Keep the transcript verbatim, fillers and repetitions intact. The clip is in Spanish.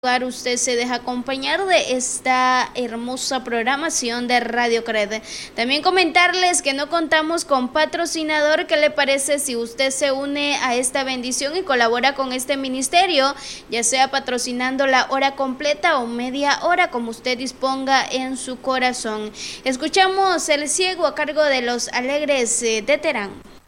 Usted se deja acompañar de esta hermosa programación de Radio Cred. También comentarles que no contamos con patrocinador. ¿Qué le parece si usted se une a esta bendición y colabora con este ministerio, ya sea patrocinando la hora completa o media hora, como usted disponga en su corazón? Escuchamos El Ciego a cargo de Los Alegres de Terán.